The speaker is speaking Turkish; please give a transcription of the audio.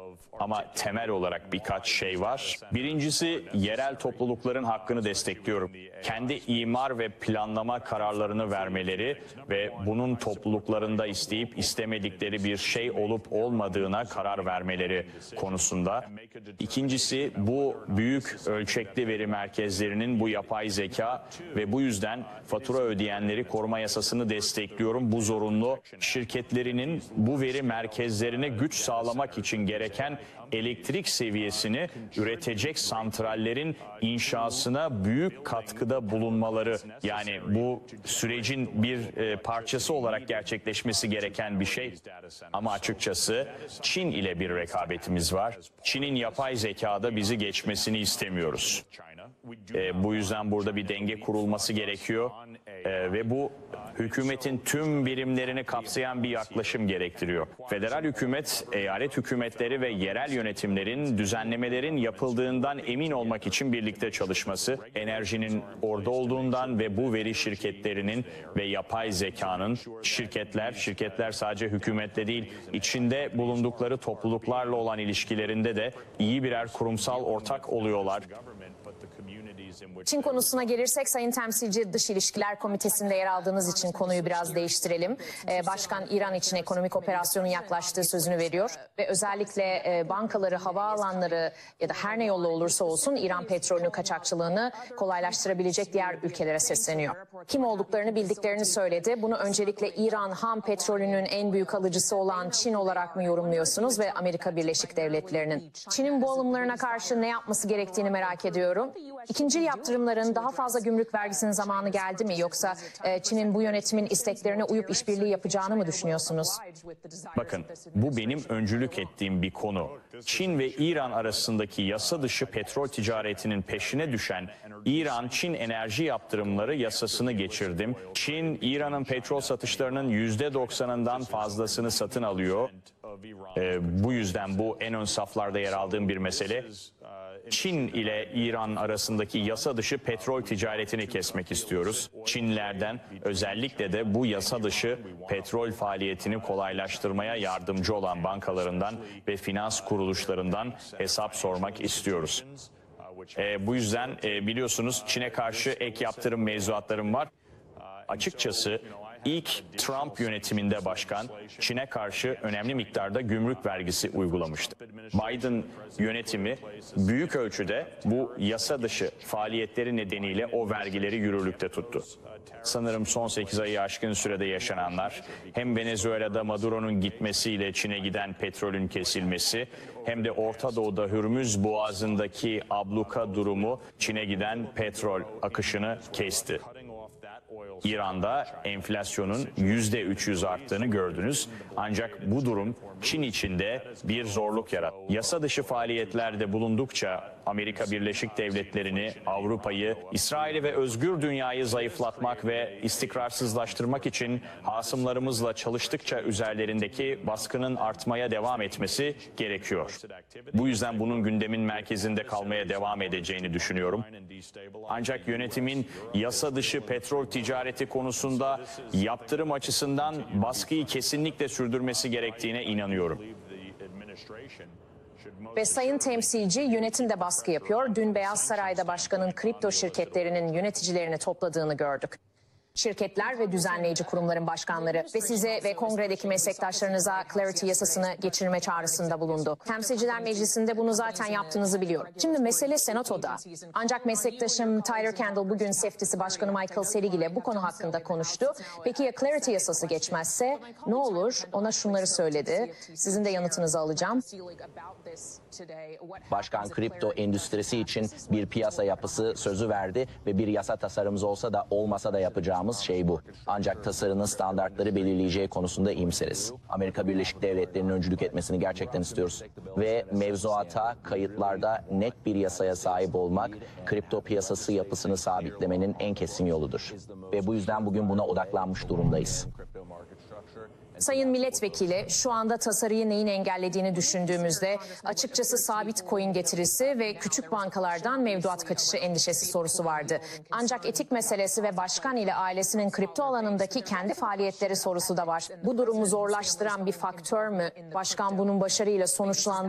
Ama temel olarak birkaç şey var. Birincisi, yerel toplulukların hakkını destekliyorum. Kendi imar ve planlama kararlarını vermeleri ve bunun topluluklarında isteyip istemedikleri bir şey olup olmadığına karar vermeleri konusunda. İkincisi, bu büyük ölçekli veri merkezlerinin bu yapay zeka ve bu yüzden fatura ödeyenleri koruma yasasını destekliyorum. Bu zorunlu. Şirketlerinin bu veri merkezlerine güç sağlamak için gereken elektrik seviyesini üretecek santrallerin inşasına büyük katkıda bulunmaları, yani bu sürecin bir parçası olarak gerçekleşmesi gereken bir şey. Ama açıkçası Çin ile bir rekabetimiz var. Çin'in yapay zekada bizi geçmesini istemiyoruz. Bu yüzden burada bir denge kurulması gerekiyor ve bu hükümetin tüm birimlerini kapsayan bir yaklaşım gerektiriyor. Federal hükümet, eyalet hükümetleri ve yerel yönetimlerin düzenlemelerin yapıldığından emin olmak için birlikte çalışması, enerjinin orada olduğundan ve bu veri şirketlerinin ve yapay zekanın şirketler sadece hükümetle değil, içinde bulundukları topluluklarla olan ilişkilerinde de iyi birer kurumsal ortak oluyorlar. Çin konusuna gelirsek, Sayın Temsilci, Dış İlişkiler Komitesi'nde yer aldığınız için konuyu biraz değiştirelim. Başkan İran için ekonomik operasyonun yaklaştığı sözünü veriyor ve özellikle bankaları, havaalanları ya da her ne yolla olursa olsun İran petrolünün kaçakçılığını kolaylaştırabilecek diğer ülkelere sesleniyor. Kim olduklarını bildiklerini söyledi. Bunu öncelikle İran ham petrolünün en büyük alıcısı olan Çin olarak mı yorumluyorsunuz ve Amerika Birleşik Devletleri'nin? Çin'in bu alımlarına karşı ne yapması gerektiğini merak ediyorum. İkinci yaptırımların, daha fazla gümrük vergisinin zamanı geldi mi, yoksa Çin'in bu yönetimin isteklerine uyup işbirliği yapacağını mı düşünüyorsunuz? Bakın, bu benim öncülük ettiğim bir konu. Çin ve İran arasındaki yasa dışı petrol ticaretinin peşine düşen İran-Çin enerji yaptırımları yasasını geçirdim. Çin, İran'ın petrol satışlarının %90'ından fazlasını satın alıyor. Bu yüzden bu en ön saflarda yer aldığım bir mesele. Çin ile İran arasındaki yasa dışı petrol ticaretini kesmek istiyoruz. Çinlilerden, özellikle de bu yasa dışı petrol faaliyetini kolaylaştırmaya yardımcı olan bankalarından ve finans kuruluşlarından hesap sormak istiyoruz. Bu yüzden biliyorsunuz Çin'e karşı ek yaptırım mevzuatlarım var. Açıkçası İlk Trump yönetiminde başkan Çin'e karşı önemli miktarda gümrük vergisi uygulamıştı. Biden yönetimi büyük ölçüde bu yasa dışı faaliyetleri nedeniyle o vergileri yürürlükte tuttu. Sanırım son 8 ayı aşkın sürede yaşananlar, hem Venezuela'da Maduro'nun gitmesiyle Çin'e giden petrolün kesilmesi, hem de Orta Doğu'da Hürmüz Boğazı'ndaki abluka durumu Çin'e giden petrol akışını kesti. İran'da enflasyonun %300 arttığını gördünüz. Ancak bu durum Çin içinde bir zorluk yarattı. Yasa dışı faaliyetlerde bulundukça Amerika Birleşik Devletleri'ni, Avrupa'yı, İsrail'i ve özgür dünyayı zayıflatmak ve istikrarsızlaştırmak için hasımlarımızla çalıştıkça üzerlerindeki baskının artmaya devam etmesi gerekiyor. Bu yüzden bunun gündemin merkezinde kalmaya devam edeceğini düşünüyorum. Ancak yönetimin yasa dışı petrol ticareti konusunda yaptırım açısından baskıyı kesinlikle sürdürmesi gerektiğine inanıyorum. Ve Sayın Temsilci, yönetim de baskı yapıyor. Dün Beyaz Saray'da başkanın kripto şirketlerinin yöneticilerini topladığını gördük. Şirketler ve düzenleyici kurumların başkanları ve size ve kongredeki meslektaşlarınıza Clarity yasasını geçirme çağrısında bulundu. Temsilciler Meclisi'nde bunu zaten yaptığınızı biliyorum. Şimdi mesele Senato'da. Ancak meslektaşım Tyler Kendall bugün Seftisi Başkanı Michael Serig ile bu konu hakkında konuştu. Peki ya Clarity yasası geçmezse ne olur? Ona şunları söyledi. Sizin de yanıtınızı alacağım. Başkan kripto endüstrisi için bir piyasa yapısı sözü verdi ve bir yasa tasarımımız olsa da olmasa da yapacağımız şey bu. Ancak tasarının standartları belirleyeceği konusunda iyimseriz. Amerika Birleşik Devletleri'nin öncülük etmesini gerçekten istiyoruz. Ve mevzuata, kayıtlarda net bir yasaya sahip olmak, kripto piyasası yapısını sabitlemenin en kesin yoludur. Ve bu yüzden bugün buna odaklanmış durumdayız. Sayın Milletvekili, şu anda tasarıyı neyin engellediğini düşündüğümüzde açıkçası sabit coin getirisi ve küçük bankalardan mevduat kaçışı endişesi sorusu vardı. Ancak etik meselesi ve başkan ile ailesinin kripto alanındaki kendi faaliyetleri sorusu da var. Bu durumu zorlaştıran bir faktör mü? Başkan bunun başarıyla sonuçlandı